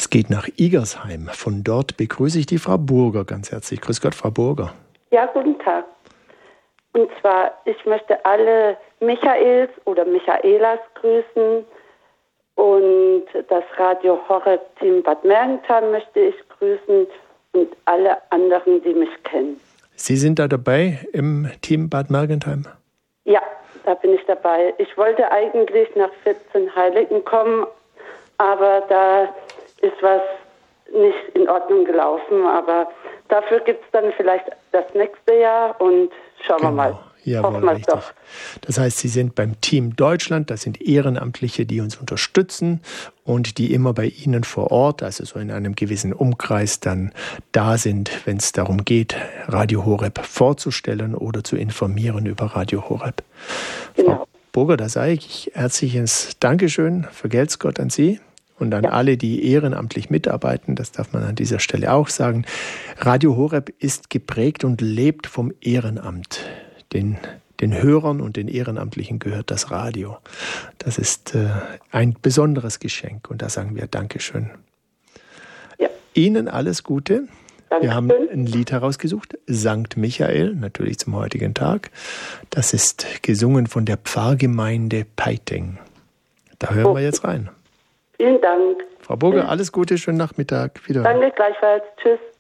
Es geht nach Igersheim. Von dort begrüße ich die Frau Burger ganz herzlich. Grüß Gott, Frau Burger. Ja, guten Tag. Und zwar, ich möchte alle Michaels oder Michaelas grüßen und das Radio Horeb Team Bad Mergentheim möchte ich grüßen und alle anderen, die mich kennen. Sie sind da dabei im Team Bad Mergentheim? Ja, da bin ich dabei. Ich wollte eigentlich nach 14 Heiligen kommen, aber da ist was nicht in Ordnung gelaufen. Aber dafür gibt es dann vielleicht das nächste Jahr und schauen wir mal. Jawohl, richtig. Doch. Das heißt, Sie sind beim Team Deutschland, das sind Ehrenamtliche, die uns unterstützen und die immer bei Ihnen vor Ort, also so in einem gewissen Umkreis, dann da sind, wenn es darum geht, Radio Horeb vorzustellen oder zu informieren über Radio Horeb. Genau. Frau Burger, da sage ich herzliches Dankeschön, vergelt's Gott an Sie. Und an alle, die ehrenamtlich mitarbeiten, das darf man an dieser Stelle auch sagen. Radio Horeb ist geprägt und lebt vom Ehrenamt. Den Hörern und den Ehrenamtlichen gehört das Radio. Das ist ein besonderes Geschenk und da sagen wir Dankeschön. Ja. Ihnen alles Gute. Dankeschön. Wir haben ein Lied herausgesucht, Sankt Michael, natürlich zum heutigen Tag. Das ist gesungen von der Pfarrgemeinde Peiting. Da hören wir jetzt rein. Vielen Dank. Frau Burger, alles Gute, schönen Nachmittag. Wiederhören. Danke gleichfalls. Tschüss.